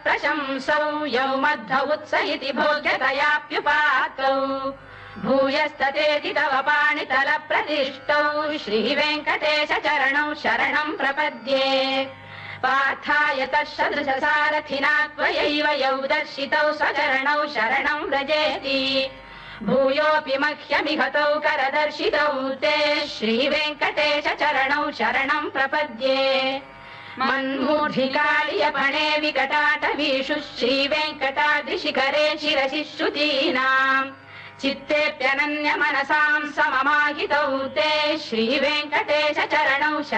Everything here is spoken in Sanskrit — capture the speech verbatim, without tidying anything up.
प्रशंसौ यौ मध्व उत्स इति भोग्यतयाप्युपातौ भूयस्ततेति तव पाणितल प्रतिष्ठौ श्रीवेङ्कटेश चरणौ शरणं प्रपद्ये पार्थाय तत्सदृशसारथिना त्वयैव यौ दर्शितौ स्वचरणौ शरणं व्रजेति भूयोऽपि मह्यमिहतौ करदर्शितौ ते श्रीवेङ्कटेश चरणौ शरणं प्रपद्ये मन्मूर्धिकालियपणे विकटाटवीषु श्रीवेङ्कटाद्रिशिखरे शिरसि श्रुतीनाम् चित्तेऽप्यनन्यमनसां सममाहितौ ते श्रीवेङ्कटेश चरणौ